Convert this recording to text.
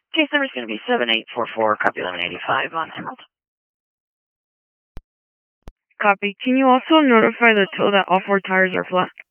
Case number is going to be 7844, copy 1185 on Emerald. Copy. Can you also notify the tow that all 4 tires are flat?